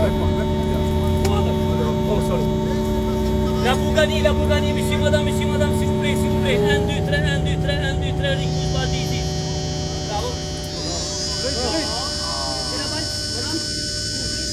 Oh, sorry. La Bougani, monsieur, madame, s'il vous plaît, s'il vous plaît. 1, 2, 3, 1, 2, 3, 1, 2, 3, Rick, Bouzbaldi ici. Bravo.